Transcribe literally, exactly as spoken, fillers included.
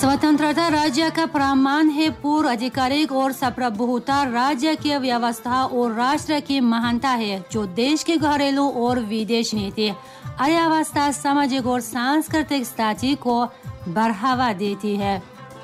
स्वतंत्रता राज्य का प्रमाण है। पूर्ण आधिकारिक और सार्वभौमता राज्य की व्यवस्था और राष्ट्र की महानता है, जो देश की घरेलू और विदेश नीति, अर्थव्यवस्था, सामाजिक और सांस्कृतिक स्थिति को बढ़ावा देती है।